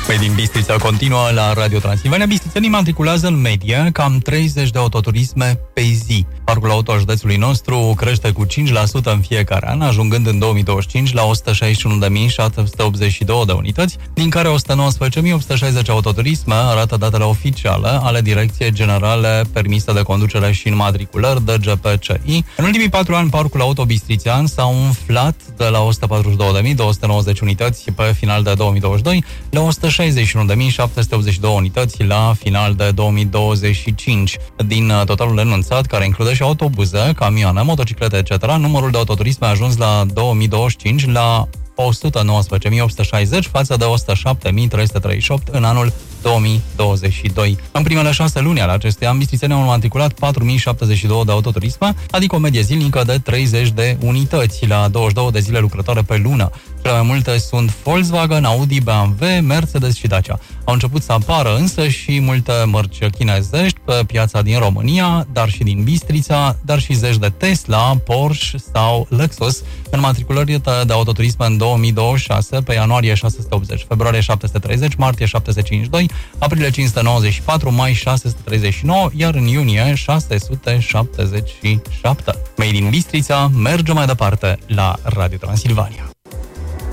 Din Bistrița continuă la Radio Transilvania. Bistrițenii matriculează în medie cam 30 de autoturisme pe zi. Parcul auto al județului nostru crește cu 5% în fiecare an, ajungând în 2025 la 161.782 de unități, din care 119.860 autoturisme, arată datele oficiale ale Direcției Generale Permise de Conducere și Înmatriculări, DGPCI. În ultimii 4 ani, parcul auto bistrițean s-a umflat de la 142.290 unități pe final de 2022 la 161.782 unități la final de 2025. Din totalul enunțat, care include și autobuze, camioane, motociclete, etc., numărul de autoturisme a ajuns la 2025 la 119.860 față de 107.338 în anul 2022. În primele 6 luni ale acestui an, bistrițenii au matriculat 4.072 de autoturisme, adică o medie zilnică de 30 de unități la 22 de zile lucrătoare pe lună. Cele mai multe sunt Volkswagen, Audi, BMW, Mercedes și Dacia. Au început să apară însă și multe mărci chinezești pe piața din România, dar și din Bistrița, dar și zeci de Tesla, Porsche sau Lexus, în matriculări de autoturisme în 2026, pe ianuarie 680, februarie 730, martie 752, aprilie 594, mai 639, iar în iunie 677. Made in Bistrița merge mai departe la Radio Transilvania.